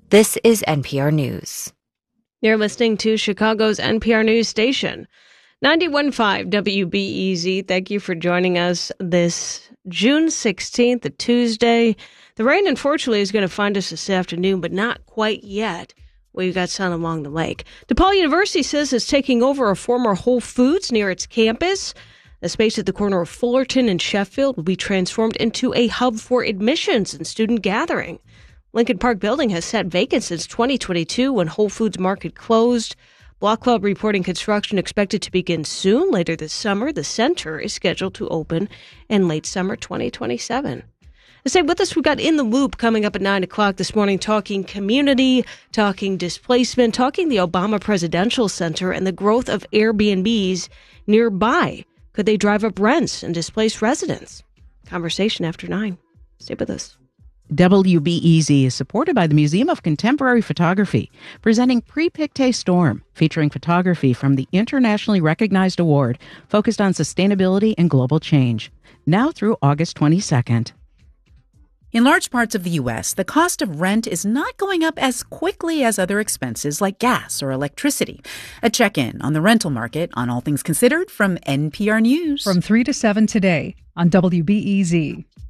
This is NPR News. You're listening to Chicago's NPR News station, 91.5 WBEZ. Thank you for joining us this June 16th, a Tuesday. The rain, unfortunately, is going to find us this afternoon, but not quite yet. We've got sun along the lake. DePaul University says it's taking over a former Whole Foods near its campus. The space at the corner of Fullerton and Sheffield will be transformed into a hub for admissions and student gathering. Lincoln Park Building has sat vacant since 2022 when Whole Foods Market closed. Block Club reporting construction expected to begin soon. Later this summer, the center is scheduled to open in late summer 2027. Stay with us. We've got In the Loop coming up at 9 o'clock this morning, talking community, talking displacement, talking the Obama Presidential Center and the growth of Airbnbs nearby. Could they drive up rents and displace residents? Conversation after 9. Stay with us. WBEZ is supported by the Museum of Contemporary Photography, presenting Pre-Pictet Storm, featuring photography from the internationally recognized award focused on sustainability and global change, now through August 22nd. In large parts of the U.S., the cost of rent is not going up as quickly as other expenses like gas or electricity. A check-in on the rental market on All Things Considered from NPR News. From 3 to 7 today on WBEZ.